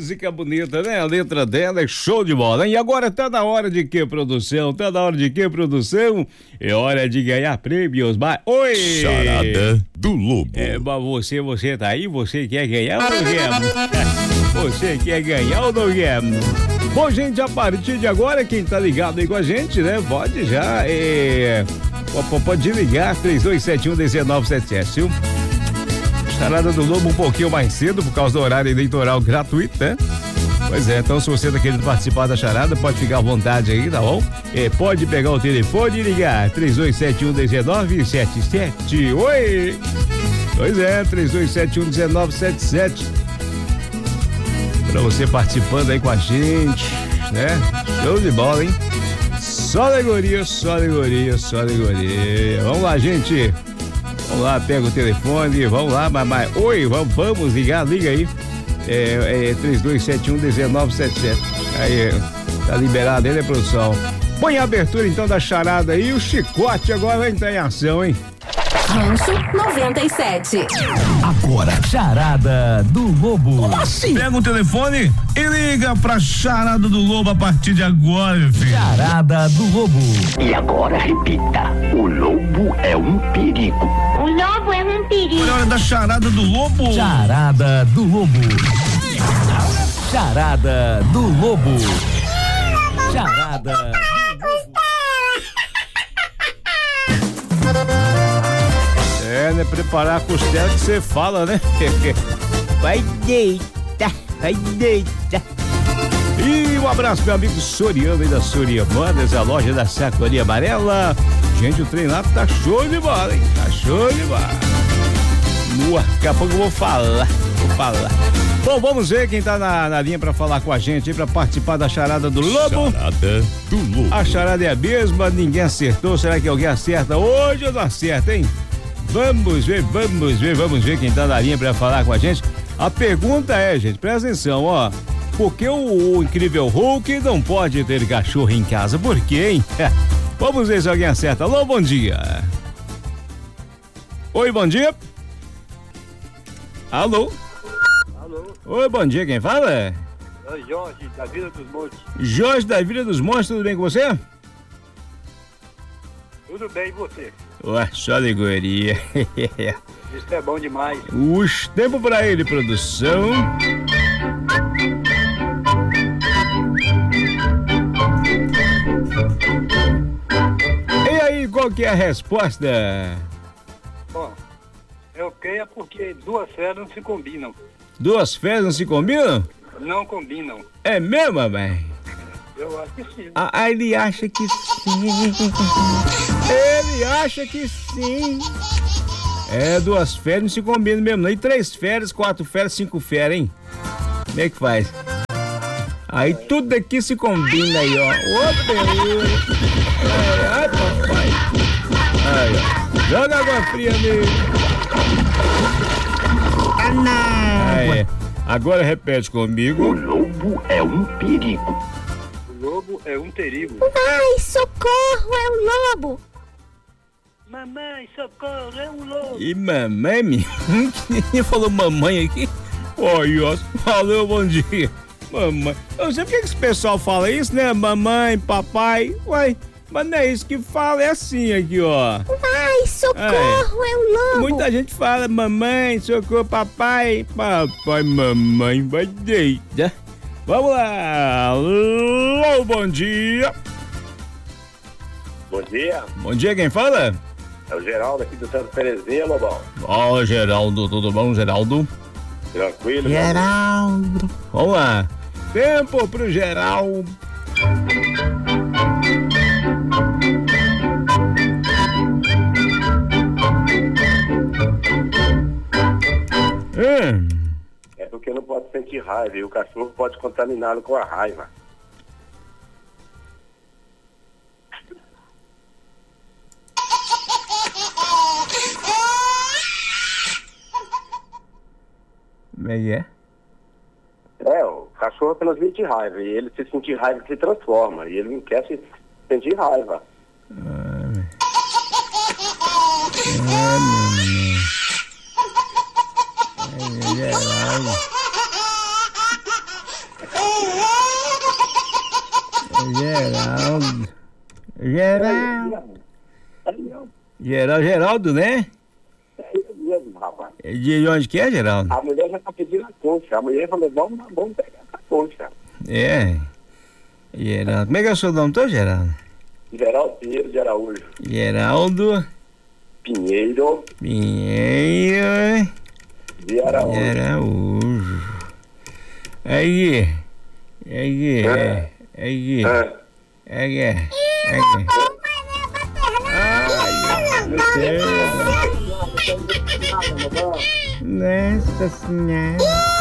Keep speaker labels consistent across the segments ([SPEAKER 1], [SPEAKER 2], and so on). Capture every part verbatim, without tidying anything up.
[SPEAKER 1] música bonita, né? A letra dela é show de bola, hein? E agora tá na hora de que, produção? Tá na hora de que, produção? É hora de ganhar prêmios. Mas... Oi!
[SPEAKER 2] Charada do Lobo.
[SPEAKER 1] É, mas você, você tá aí? Você quer ganhar ou não quer? Você quer ganhar ou não quer? Bom, gente, a partir de agora, quem tá ligado aí com a gente, né? Pode já, é... Pode ligar, três dois sete um, um nove sete sete, viu? Charada do Lobo um pouquinho mais cedo, por causa do horário eleitoral gratuito, né? Pois é, então se você tá querendo participar da charada, pode ficar à vontade aí, tá bom? É, pode pegar o telefone e ligar, três dois sete um, um nove sete sete. Oi! Pois é, três dois sete um, um nove sete sete. Pra você participando aí com a gente, né? Show de bola, hein? Só alegoria, só alegoria, só alegoria. Vamos lá, gente. Vamos lá, pega o telefone, vamos lá, mamãe. Oi, vamos, vamos ligar, liga aí. É, é três dois sete um, um nove sete sete. Aí, tá liberado aí, né, produção? Põe a abertura então da charada aí, o chicote agora vai entrar em ação, hein?
[SPEAKER 3] Rancho noventa e sete.
[SPEAKER 2] Agora, Charada do Lobo.
[SPEAKER 4] Como assim? Pega o telefone e liga pra Charada do Lobo a partir de agora, meu filho.
[SPEAKER 2] Charada do Lobo.
[SPEAKER 5] E agora repita: o lobo é um perigo.
[SPEAKER 6] O lobo é um perigo.
[SPEAKER 4] Olha a hora da Charada do Lobo.
[SPEAKER 2] Charada do Lobo. Charada do Lobo. Charada.
[SPEAKER 1] É, né? Preparar a costela que você fala, né? Vai deita, vai deita. E um abraço, meu amigo Soriano aí da Soriamanas, a loja da Sacolinha Amarela. Gente, o trem lá tá show de bola, hein? Tá show de bola. Mua, daqui a pouco eu vou falar, vou falar. Bom, vamos ver quem tá na, na linha pra falar com a gente aí, pra participar da Charada do Lobo.
[SPEAKER 2] Charada do Lobo.
[SPEAKER 1] A charada é a mesma, ninguém acertou. Será que alguém acerta hoje ou não acerta, hein? Vamos ver, vamos ver, vamos ver quem tá na linha pra falar com a gente. A pergunta é, gente, presta atenção, ó. Por que o, o incrível Hulk não pode ter cachorro em casa? Por quê, hein? Vamos ver se alguém acerta. Alô, bom dia. Oi, bom dia. Alô.
[SPEAKER 7] Alô.
[SPEAKER 1] Oi, bom dia, quem fala?
[SPEAKER 7] É Jorge, da Vila dos Montes.
[SPEAKER 1] Jorge da Vila dos Montes, tudo bem com você?
[SPEAKER 7] Tudo bem, e você?
[SPEAKER 1] Ué, só alegoria.
[SPEAKER 7] Isso é bom demais.
[SPEAKER 1] Os tempo pra ele, produção. E aí, qual que é a resposta?
[SPEAKER 7] Bom, eu creio porque duas feras não se combinam.
[SPEAKER 1] Duas férias não se combinam?
[SPEAKER 7] Não combinam.
[SPEAKER 1] É mesmo, mãe?
[SPEAKER 7] Eu acho que sim.
[SPEAKER 1] Ah, ah, ele acha que sim. Ele acha que sim. É, duas férias não se combinam mesmo, não. E três férias, quatro férias, cinco férias, hein? Como é que faz? Aí tudo aqui se combina aí, ó. Ô, Deus! Ai, ai, papai. Ai, ó. Joga água fria nele.
[SPEAKER 5] Ah, não!
[SPEAKER 1] Aí, agora repete comigo.
[SPEAKER 5] O lobo é um perigo.
[SPEAKER 7] O lobo é um perigo.
[SPEAKER 6] Ai, socorro, é o lobo.
[SPEAKER 7] Mamãe, socorro, é um lobo.
[SPEAKER 1] E mamãe, me... Quem falou mamãe aqui? Oi, ó, valeu, bom dia. Mamãe. Eu sei por que esse pessoal fala isso, né? Mamãe, papai. Uai, mas não é isso que fala, é assim aqui, ó.
[SPEAKER 6] Ai, socorro, é, é o lobo.
[SPEAKER 1] Muita gente fala mamãe, socorro, papai. Papai, mamãe, vai deitar. Vamos lá. Alô, bom dia.
[SPEAKER 7] Bom dia.
[SPEAKER 1] Bom dia, quem fala?
[SPEAKER 7] É o Geraldo aqui do Santo Terezinha, Lobão.
[SPEAKER 1] Ó, oh, Geraldo, tudo bom, Geraldo?
[SPEAKER 7] Tranquilo?
[SPEAKER 1] Geraldo. Vamos lá. Tempo pro Geraldo. Hum.
[SPEAKER 7] É porque não pode sentir raiva e o cachorro pode contaminá-lo com a raiva.
[SPEAKER 1] Como é que é?
[SPEAKER 7] É, o cachorro apenas sente raiva e ele se sentir raiva se transforma e ele não quer se sentir raiva.
[SPEAKER 1] Ai, ai, mamãe. Ai, Geraldo. Geraldo. Geraldo. Geraldo, Geraldo, né?
[SPEAKER 7] É isso mesmo, rapaz.
[SPEAKER 1] De onde que é, Geraldo?
[SPEAKER 7] A mulher já tá pedindo a concha. A mulher falou, vamos, vamos pegar essa concha.
[SPEAKER 1] É. Geraldo. Como é que é o seu nome todo, Geraldo?
[SPEAKER 7] Geraldo Pinheiro de Araújo.
[SPEAKER 1] Geraldo
[SPEAKER 7] Pinheiro
[SPEAKER 1] Pinheiro
[SPEAKER 7] de Araújo.
[SPEAKER 1] de Araújo. Aí. Aí.
[SPEAKER 7] É.
[SPEAKER 1] Aí.
[SPEAKER 7] É.
[SPEAKER 1] Aí. Aí. Ai, meu Deus. Nossa senhora.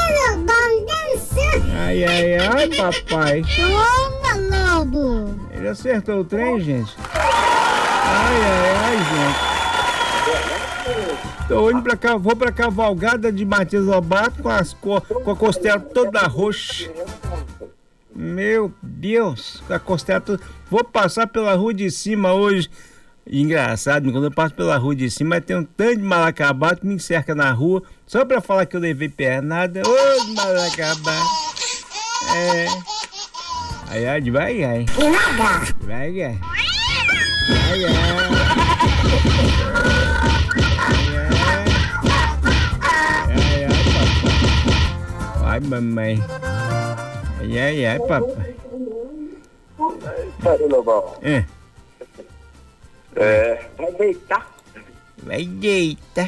[SPEAKER 1] Ai, ai, ai, papai.
[SPEAKER 6] Toma, lobo.
[SPEAKER 1] Ele acertou o trem, gente. Ai, ai, ai, gente. Tô indo pra cá, vou pra cavalgada de Matias Lobato com, as, co, com a costela toda roxa. Meu Deus, com a costela toda. Vou passar pela rua de cima hoje. Engraçado, quando eu passo pela rua de cima, tem um tanto de mal acabado que me cerca na rua, só pra falar que eu levei pernada. Ô, mal acabado. É. Ai, ai, vai, ai. Vai, ai. Ai, ai. Ai, ai, papai. Ai, mamãe. Ai, ai, ai, papai.
[SPEAKER 7] Peraí, Lobão.
[SPEAKER 1] É.
[SPEAKER 7] É, vai deitar.
[SPEAKER 1] Vai deitar.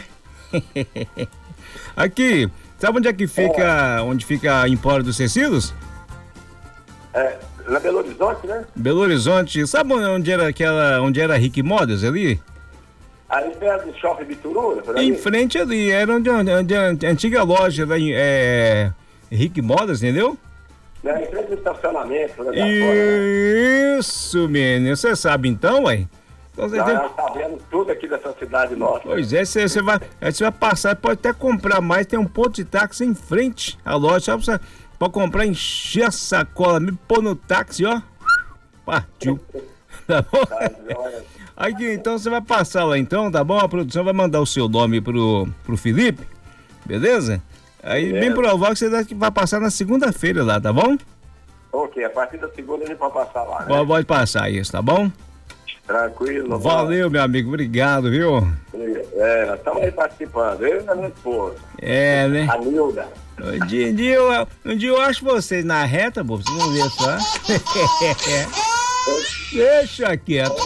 [SPEAKER 1] Aqui, sabe onde é que fica, onde fica a Empório dos Tecidos?
[SPEAKER 7] É, na Belo Horizonte, né?
[SPEAKER 1] Belo Horizonte. Sabe onde era aquela, onde era Rick Modas ali?
[SPEAKER 7] Ali perto do Shopping Bituruna, por aí.
[SPEAKER 1] Em frente ali, era onde, onde, onde a antiga loja da é, Rick Modas, entendeu?
[SPEAKER 7] Né? Em frente do estacionamento, né? Fora,
[SPEAKER 1] Isso, menino. Você sabe então, ué? Então, você
[SPEAKER 7] né?
[SPEAKER 1] tem...
[SPEAKER 7] Nós sabemos tudo aqui dessa cidade nossa.
[SPEAKER 1] Pois é, você, você, vai, aí você vai passar, pode até comprar mais, tem um ponto de táxi em frente à loja, só pra você pode comprar, encher a sacola, me pôr no táxi, ó. Partiu. Tá bom? Aqui, então você vai passar lá então, tá bom? A produção vai mandar o seu nome pro, pro Felipe, beleza? Aí
[SPEAKER 7] Beleza.
[SPEAKER 1] bem provável que você vai passar na segunda-feira lá, tá bom?
[SPEAKER 7] Ok, a partir da segunda a gente pode passar lá, né?
[SPEAKER 1] Pode, pode passar isso, tá bom?
[SPEAKER 7] Tranquilo.
[SPEAKER 1] Valeu, meu amigo, obrigado, viu?
[SPEAKER 7] É, nós estamos aí participando, eu e a minha esposa.
[SPEAKER 1] É, né?
[SPEAKER 7] A Nilda.
[SPEAKER 1] Um dia, um dia, eu, um dia eu acho vocês na reta, bobo, vocês vão ver só. Deixa quieto.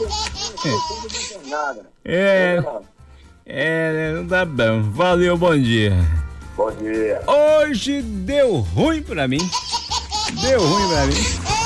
[SPEAKER 1] É, é, não tá bom. Valeu, bom dia.
[SPEAKER 7] Bom dia.
[SPEAKER 1] Hoje deu ruim pra mim. Deu ruim pra mim.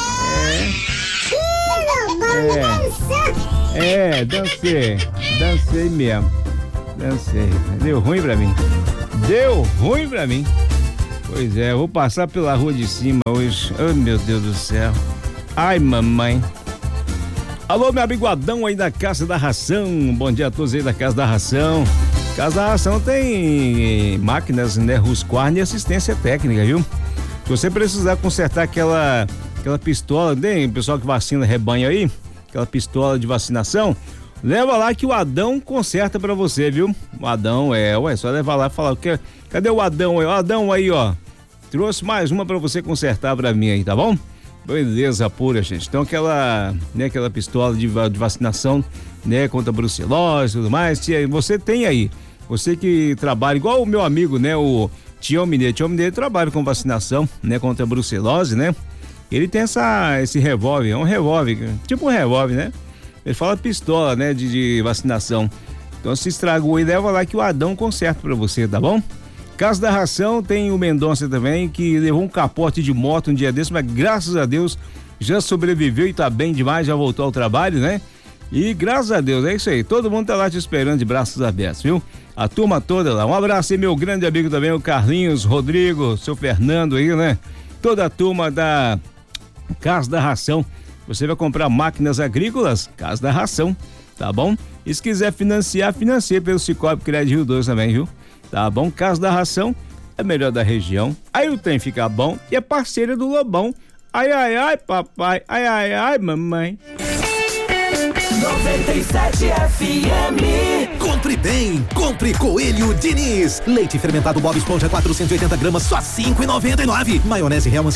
[SPEAKER 1] É. É, é, dancei. Dancei mesmo. Dancei. Deu ruim pra mim. Deu ruim pra mim. Pois é, eu vou passar pela rua de cima hoje. Oh, meu Deus do céu. Ai, mamãe. Alô, meu amigo Adão aí da Casa da Ração. Bom dia a todos aí da Casa da Ração. Casa da Ração tem máquinas, né, Husqvarna e assistência técnica, viu? Se você precisar consertar aquela, aquela pistola, tem pessoal que vacina rebanho aí, aquela pistola de vacinação, leva lá que o Adão conserta pra você, viu? O Adão, é, ué, só levar lá e falar, que, cadê o Adão aí? O Adão aí, ó, trouxe mais uma pra você consertar pra mim aí, tá bom? Beleza pura, gente. Então aquela, né, aquela pistola de, de vacinação, né, contra brucelose e tudo mais, você tem aí, você que trabalha, igual o meu amigo, né, o Tião Mineiro, Tião Mineiro trabalha com vacinação, né, contra a brucelose, né, ele tem essa, esse revólver, é um revólver, tipo um revólver, né, ele fala pistola, né, de, de vacinação. Então se estragou aí, leva lá que o Adão conserta pra você, tá bom? Casa da Ração tem o Mendonça também, que levou um capote de moto um dia desse, mas graças a Deus já sobreviveu e tá bem demais, já voltou ao trabalho, né? E graças a Deus, é isso aí, todo mundo tá lá te esperando de braços abertos, viu? A turma toda lá, um abraço aí, meu grande amigo também, o Carlinhos, Rodrigo, seu Fernando aí, né? Toda a turma da Casa da Ração. Você vai comprar máquinas agrícolas? Casa da Ração, tá bom? E se quiser financiar, financia pelo Cicobi Crédito Rio dois também, viu? Tá bom? Casa da Ração é melhor da região. Aí o trem fica bom e é parceira do Lobão. Ai, ai, ai, papai. Ai, ai, ai, mamãe.
[SPEAKER 8] noventa e sete F M. Compre bem, compre Coelho Diniz. Leite fermentado Bob Esponja quatrocentos e oitenta gramas, só cinco e noventa e nove. Maionese Hellmann's